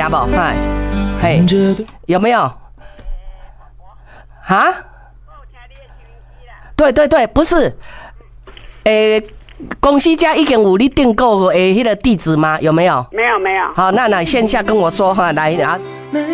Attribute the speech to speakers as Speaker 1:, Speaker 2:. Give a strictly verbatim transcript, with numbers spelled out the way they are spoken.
Speaker 1: 不？嗨，嘿，有没有？啊？对对对，不是，诶、欸，公司家已经有你订购诶，迄个地址吗？有没有？
Speaker 2: 没有没有。
Speaker 1: 好，那那线下跟我说哈，来啊。